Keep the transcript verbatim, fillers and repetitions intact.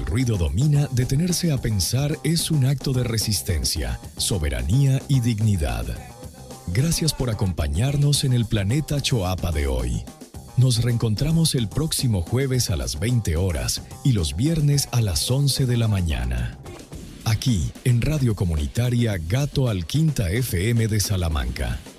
ruido domina, detenerse a pensar es un acto de resistencia, soberanía y dignidad. Gracias por acompañarnos en el Planeta Choapa de hoy. Nos reencontramos el próximo jueves a las veinte horas y los viernes a las once de la mañana. Aquí, en Radio Comunitaria Gato Alquinta F M de Salamanca.